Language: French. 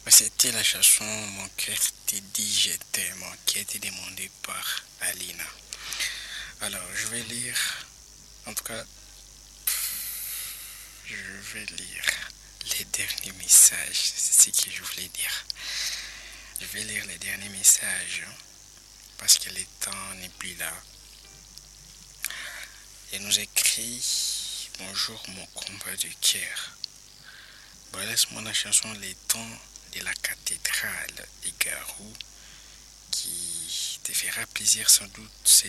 C'était la chanson Mon cœur te dit je t'aime qui a été demandée par Alina. Alors, je vais lire, en tout cas, je vais lire les derniers messages. C'est ce que je voulais dire. Je vais lire les derniers messages parce que le temps n'est plus là. Il nous écrit bonjour mon combat de cœur. Laisse-moi la chanson Les temps de la cathédrale des Garous qui te fera plaisir sans doute.